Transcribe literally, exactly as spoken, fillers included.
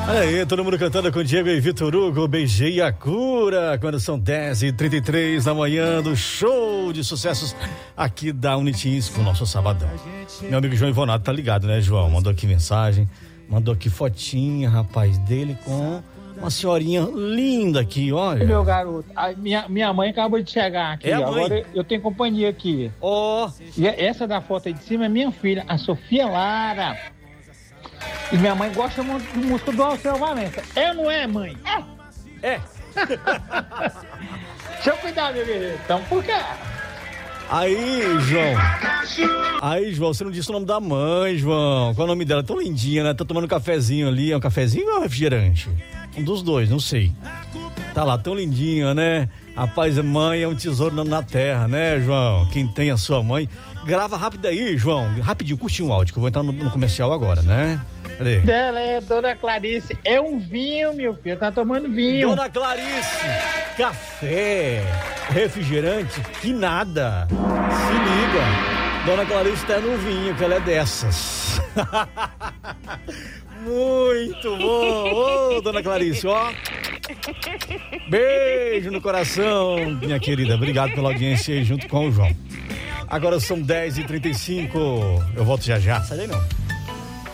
Olha aí, todo mundo cantando com Diego e Vitor Hugo, Beijei a Cura, quando são dez e trinta e três da manhã do show de sucessos aqui da Unitins com o nosso sabadão. Meu amigo João Ivonado tá ligado, né, João? Mandou aqui mensagem, mandou aqui fotinha, rapaz, dele com uma senhorinha linda aqui, olha. Meu garoto, a minha, minha mãe acabou de chegar aqui, é agora eu tenho companhia aqui. Ó. Oh. E essa da foto aí de cima é minha filha, a Sofia Lara. E minha mãe gosta muito do músico do Alceu Valença. É ou não é, mãe? É. É. Deixa eu cuidar, meu guerreiro. Então, por quê? Aí, João. Aí, João, você não disse o nome da mãe, João. Qual é o nome dela? Tão lindinha, né? Tá tomando um cafezinho ali. É um cafezinho ou é um refrigerante? Um dos dois, não sei. Tá lá, tão lindinha, né? Rapaz, mãe é um tesouro na terra, né, João? Quem tem a sua mãe. Grava rápido aí, João. Rapidinho, curte um áudio, que eu vou entrar no, no comercial agora, né? Cadê? Dela é Dona Clarice. É um vinho, meu filho. Tá tomando vinho. Dona Clarice, café, refrigerante, que nada. Se liga. Dona Clarice tá no vinho, que ela é dessas. Muito bom. Ô, Dona Clarice, ó. Beijo no coração, minha querida. Obrigado pela audiência aí junto com o João. Agora são dez e trinta e cinco. Eu volto já já. Sai daí não.